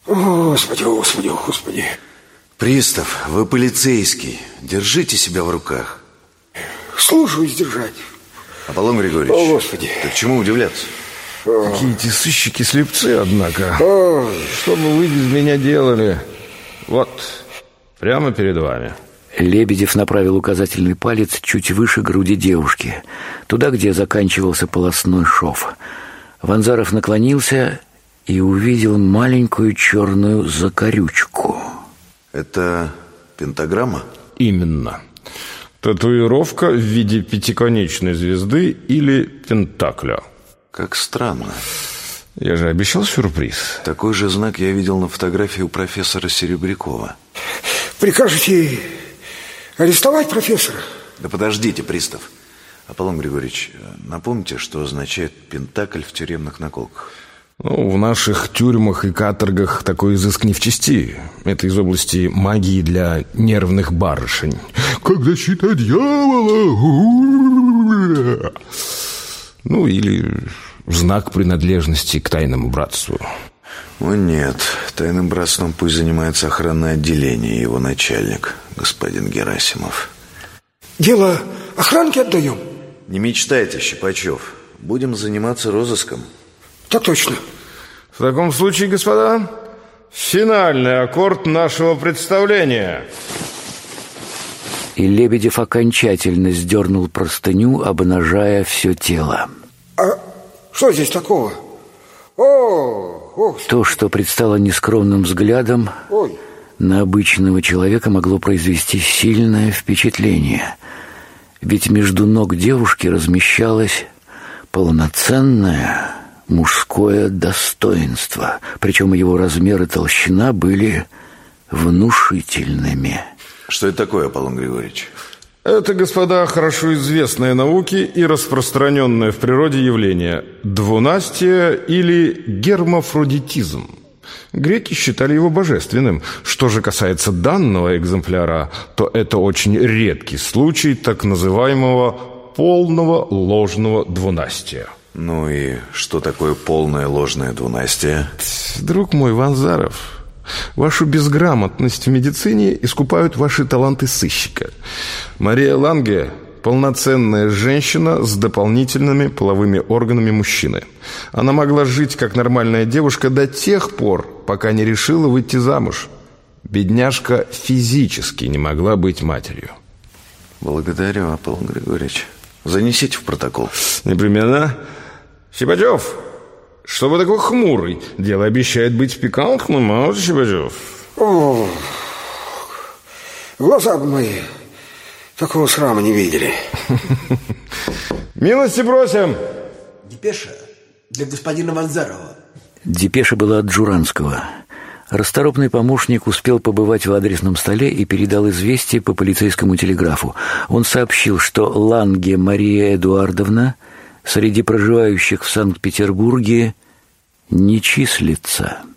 Господи, Господи, Господи. Пристав, вы полицейский. Держите себя в руках. Слушаюсь держать. Аполлон Григорьевич, о, Господи. Так чему удивляться? Какие эти сыщики-слепцы, однако. Что бы вы без меня делали? Вот, прямо перед вами. Лебедев направил указательный палец чуть выше груди девушки, туда, где заканчивался полостной шов. Ванзаров наклонился и увидел маленькую черную закорючку. Это пентаграмма? Именно. Татуировка в виде пятиконечной звезды или пентакля. Как странно. Я же обещал сюрприз. Такой же знак я видел на фотографии у профессора Серебрякова. Прикажете арестовать профессора? Да подождите, пристав. Аполлон Григорьевич, напомните, что означает пентакль в тюремных наколках? Ну, в наших тюрьмах и каторгах такой изыск не в чести. Это из области магии для нервных барышень. Как защита дьявола. Ну, или знак принадлежности к тайному братству. О, нет. Тайным братством пусть занимается охранное отделение и его начальник, господин Герасимов. Дело охранке отдаем? Не мечтайте, Щипачев. Будем заниматься розыском. Так точно. В таком случае, господа, финальный аккорд нашего представления. И Лебедев окончательно сдернул простыню, обнажая все тело. А что здесь такого? То, что предстало нескромным взглядом, на обычного человека могло произвести сильное впечатление. Ведь между ног девушки размещалось полноценное мужское достоинство, причем его размер и толщина были внушительными. Что это такое, Аполлон Григорьевич? Это, господа, хорошо известное науке и распространенное в природе явление – двунастие или гермафродитизм. Греки считали его божественным. Что же касается данного экземпляра, то это очень редкий случай так называемого полного ложного двунастия. Ну и что такое полное ложное двунастие? Друг мой Ванзаров, вашу безграмотность в медицине искупают ваши таланты сыщика. Мария Ланге – полноценная женщина с дополнительными половыми органами мужчины. Она могла жить как нормальная девушка до тех пор, пока не решила выйти замуж. Бедняжка физически не могла быть матерью. Благодарю, Аполлон Григорьевич. Занесите в протокол. Непременно. Щипачев, что вы такой хмурый? Дело обещает быть пикантным, а вот, Щипачев? О, глаза бы мои такого срама не видели. Милости просим. Депеша для господина Ванзарова. Депеша была от Джуранского. Расторопный помощник успел побывать в адресном столе и передал известие по полицейскому телеграфу. Он сообщил, что Ланге Мария Эдуардовна среди проживающих в Санкт-Петербурге не числится.